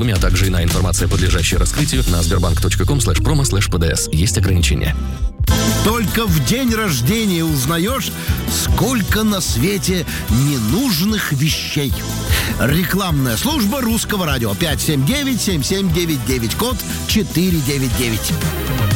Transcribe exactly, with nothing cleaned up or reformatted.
промо-проме, а также иная информация, подлежащая раскрытию, на сбербанк точка ком слэш промо слэш пэ дэ эс. Есть ограничения. Только в день рождения узнаешь, сколько на свете ненужных вещей. Рекламная служба Русского радио. пять семь девять семь семь девять девять, код четыреста девяносто девять.